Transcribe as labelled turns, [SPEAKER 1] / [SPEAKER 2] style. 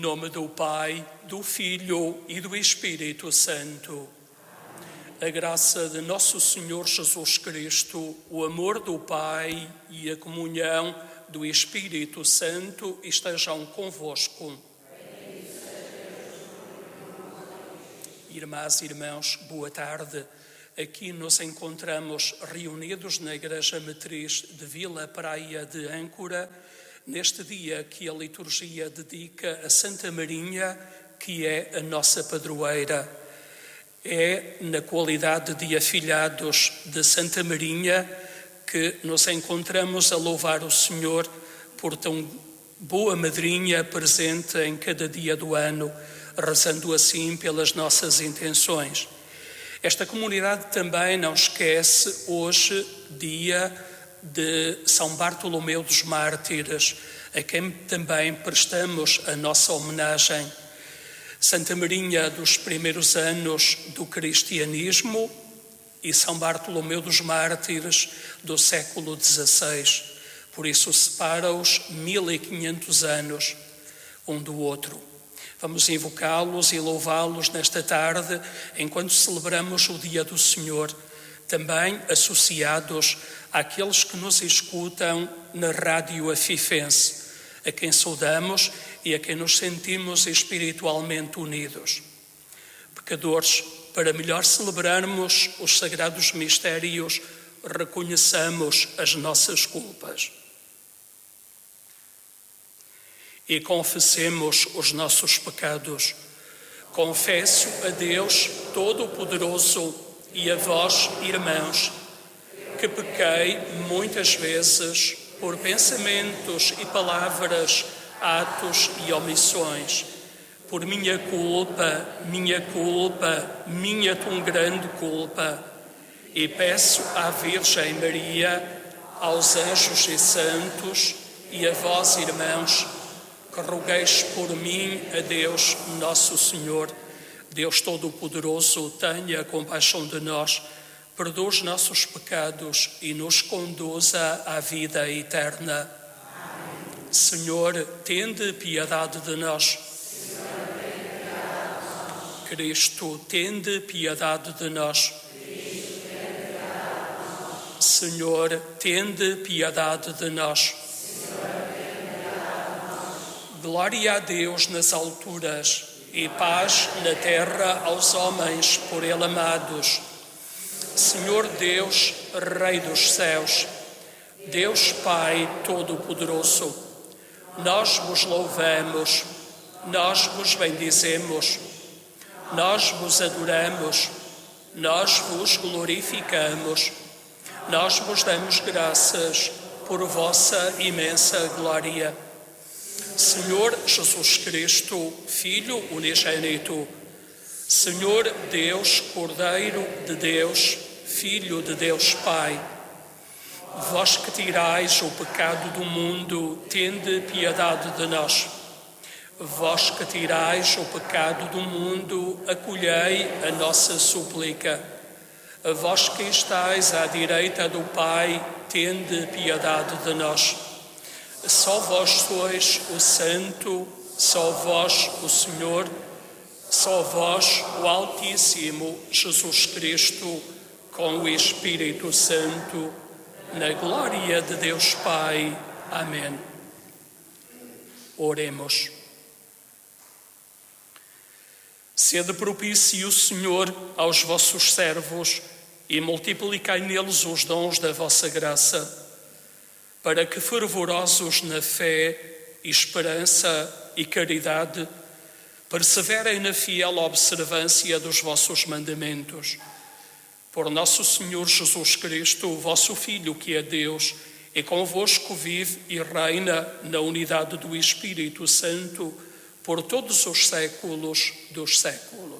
[SPEAKER 1] Em nome do Pai, do Filho e do Espírito Santo. A graça de nosso Senhor Jesus Cristo, o amor do Pai e a comunhão do Espírito Santo estejam convosco. Irmãs e irmãos, boa tarde. Aqui nos encontramos reunidos na Igreja Matriz de Vila Praia de Âncora, neste dia que a liturgia dedica a Santa Marinha, que é a nossa padroeira. É na qualidade de afilhados de Santa Marinha que nos encontramos a louvar o Senhor por tão boa madrinha presente em cada dia do ano, rezando assim pelas nossas intenções. Esta comunidade também não esquece hoje, dia de São Bartolomeu dos Mártires, a quem também prestamos a nossa homenagem. Santa Marinha dos primeiros anos do cristianismo e São Bartolomeu dos Mártires do século XVI. Por isso separa-os 1500 anos um do outro. Vamos invocá-los e louvá-los nesta tarde, enquanto celebramos o Dia do Senhor, também associados àqueles que nos escutam na Rádio Afifense, a quem saudamos e a quem nos sentimos espiritualmente unidos. Pecadores, para melhor celebrarmos os sagrados mistérios, reconheçamos as nossas culpas e confessemos os nossos pecados. Confesso a Deus Todo-Poderoso e a vós, irmãos, que pequei muitas vezes por pensamentos e palavras, atos e omissões. Por minha culpa, minha tão grande culpa. E peço à Virgem Maria, aos anjos e santos e a vós, irmãos, que rogueis por mim a Deus Nosso Senhor. Deus Todo-Poderoso, tenha compaixão de nós, perdoa os nossos pecados e nos conduza à vida eterna. Amém. Senhor, tende piedade de nós. Cristo, tende piedade de nós. Senhor, tende piedade de nós. Glória a Deus nas alturas e paz na terra aos homens por Ele amados. Senhor Deus, Rei dos céus, Deus Pai Todo-Poderoso, nós vos louvamos, nós vos bendizemos, nós vos adoramos, nós vos glorificamos, nós vos damos graças por vossa imensa glória. Senhor Jesus Cristo, Filho unigênito, Senhor Deus, Cordeiro de Deus, Filho de Deus Pai, vós que tirais o pecado do mundo, tende piedade de nós. Vós que tirais o pecado do mundo, acolhei a nossa súplica. Vós que estais à direita do Pai, tende piedade de nós. Só vós sois o Santo, só vós o Senhor, só vós o Altíssimo Jesus Cristo, com o Espírito Santo, na glória de Deus Pai. Amém. Oremos. Sede propício, Senhor, aos vossos servos e multiplicai neles os dons da vossa graça, para que, fervorosos na fé, esperança e caridade, perseverem na fiel observância dos vossos mandamentos. Por nosso Senhor Jesus Cristo, o vosso Filho, que é Deus, e convosco vive e reina na unidade do Espírito Santo, por todos os séculos dos séculos.